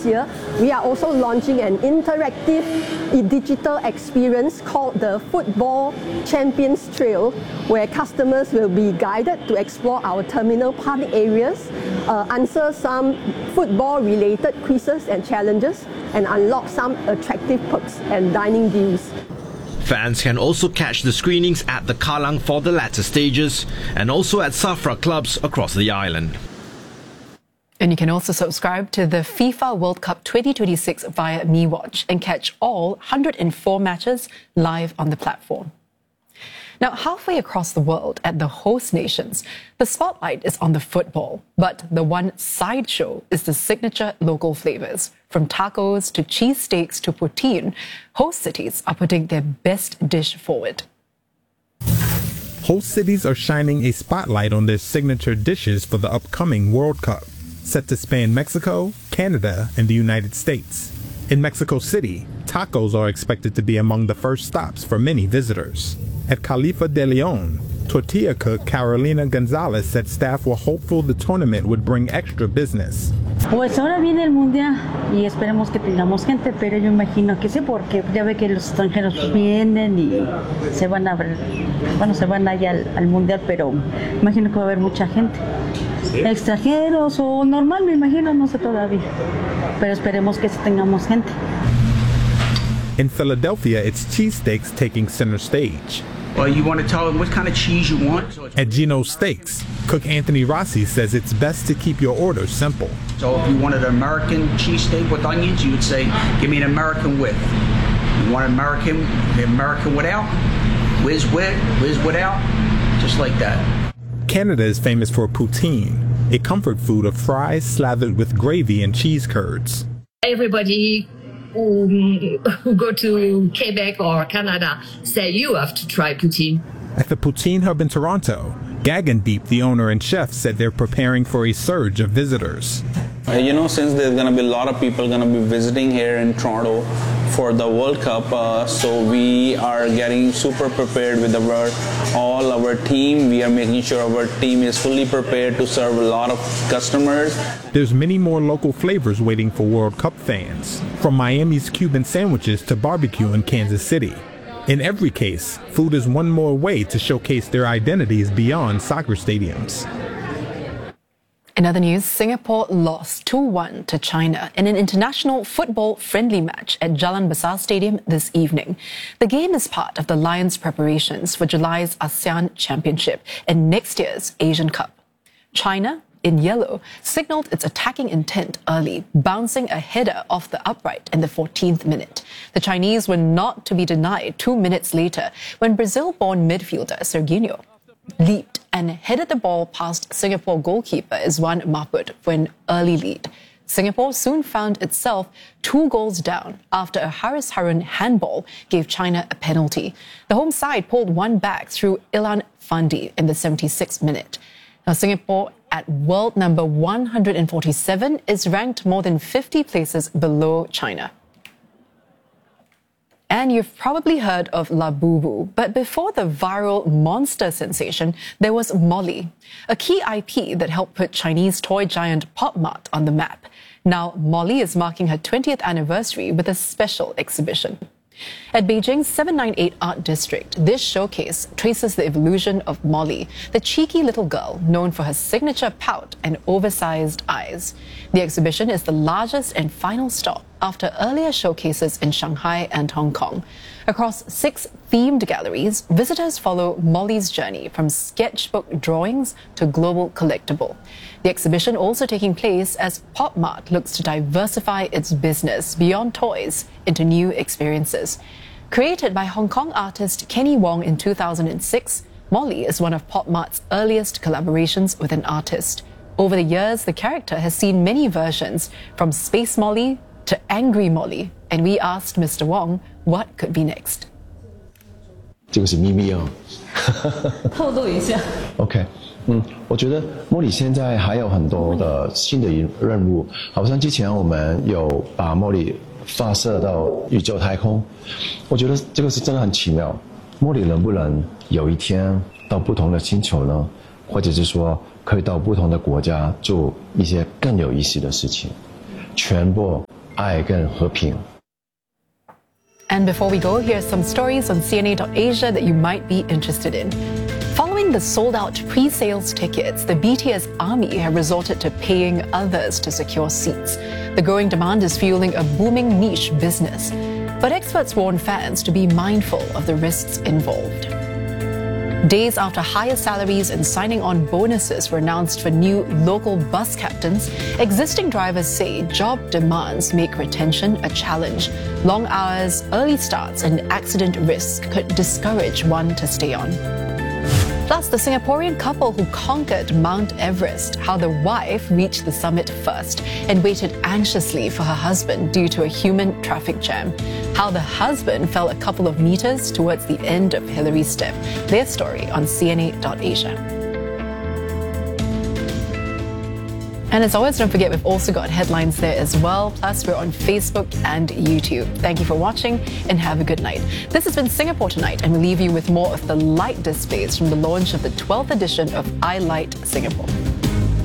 year, we are also launching an interactive digital experience called the Football Champions Trail, where customers will be guided to explore our terminal public areas, answer some football-related quizzes and challenges, and unlock some attractive perks and dining deals. Fans can also catch the screenings at the Kallang for the latter stages and also at SAFRA clubs across the island. And you can also subscribe to the FIFA World Cup 2026 via MeWatch and catch all 104 matches live on the platform. Now, halfway across the world at the host nations, the spotlight is on the football, but the one sideshow is the signature local flavors. From tacos to cheesesteaks to poutine, host cities are putting their best dish forward. Host cities are shining a spotlight on their signature dishes for the upcoming World Cup, set to span Mexico, Canada, and the United States. In Mexico City, tacos are expected to be among the first stops for many visitors. At Califa de Leon, tortilla cook Carolina Gonzalez said staff were hopeful the tournament would bring extra business. Pues ahora viene el mundial y esperemos que tengamos gente, pero yo imagino que sí, porque ya ve que los extranjeros vienen y se van a ver, bueno, se van allá al mundial, pero imagino que va a haber mucha gente. Extranjeros o normal, me imagino, no sé todavía, pero esperemos que sí tengamos gente. In Philadelphia, it's cheesesteaks taking center stage. Well, you want to tell them what kind of cheese you want. At Geno's Steaks, cook Anthony Rossi says it's best to keep your order simple. So if you wanted an American cheesesteak with onions, you would say, give me an American with. You want American without, whiz without, just like that. Canada is famous for poutine, a comfort food of fries slathered with gravy and cheese curds. Everybody who go to Quebec or Canada say you have to try poutine. At the Poutine Hub in Toronto, Gagan Deep, the owner and chef, said they're preparing for a surge of visitors. You know, since there's going to be a lot of people going to be visiting here in Toronto for the World Cup, so we are getting super prepared with all our team. We are making sure our team is fully prepared to serve a lot of customers. There's many more local flavors waiting for World Cup fans, from Miami's Cuban sandwiches to barbecue in Kansas City. In every case, food is one more way to showcase their identities beyond soccer stadiums. In other news, Singapore lost 2-1 to China in an international football friendly match at Jalan Besar Stadium this evening. The game is part of the Lions' preparations for July's ASEAN Championship and next year's Asian Cup. China, in yellow, signalled its attacking intent early, bouncing a header off the upright in the 14th minute. The Chinese were not to be denied 2 minutes later when Brazil-born midfielder Serginho leaped and headed the ball past Singapore goalkeeper Izwan Mahmud for an early lead. Singapore soon found itself 2 goals down after a Haris Harun handball gave China a penalty. The home side pulled one back through Ilan Fandi in the 76th minute. Now, Singapore, at world number 147, is ranked more than 50 places below China. And you've probably heard of Labubu, but before the viral monster sensation, there was Molly, a key IP that helped put Chinese toy giant Pop Mart on the map. Now, Molly is marking her 20th anniversary with a special exhibition. At Beijing's 798 Art District, this showcase traces the evolution of Molly, the cheeky little girl known for her signature pout and oversized eyes. The exhibition is the largest and final stop after earlier showcases in Shanghai and Hong Kong. Across 6 themed galleries, visitors follow Molly's journey from sketchbook drawings to global collectible. The exhibition also taking place as Pop Mart looks to diversify its business beyond toys into new experiences. Created by Hong Kong artist Kenny Wong in 2006, Molly is one of Pop Mart's earliest collaborations with an artist. Over the years, the character has seen many versions, from Space Molly to Angry Molly, and we asked Mr. Wong what could be next. 这个是秘密哦。 透露一下。 OK，我觉得莫里现在还有很多的新的任务，好像之前我们有把莫里发射到宇宙太空，我觉得这个是真的很奇妙。莫里能不能有一天到不同的星球呢？或者是说可以到不同的国家做一些更有意思的事情，传播爱跟和平。 And before we go, here's some stories on CNA.Asia that you might be interested in. Following the sold-out pre-sales tickets, the BTS Army have resorted to paying others to secure seats. The growing demand is fueling a booming niche business. But experts warn fans to be mindful of the risks involved. Days after higher salaries and signing on bonuses were announced for new local bus captains, existing drivers say job demands make retention a challenge. Long hours, early starts, and accident risk could discourage one to stay on. Plus, the Singaporean couple who conquered Mount Everest, how the wife reached the summit first and waited anxiously for her husband due to a human traffic jam. How the husband fell a couple of meters towards the end of Hillary's step. Their story on CNA.Asia. And as always, don't forget we've also got headlines there as well. Plus, we're on Facebook and YouTube. Thank you for watching and have a good night. This has been Singapore Tonight, and we'll leave you with more of the light displays from the launch of the 12th edition of iLight Singapore.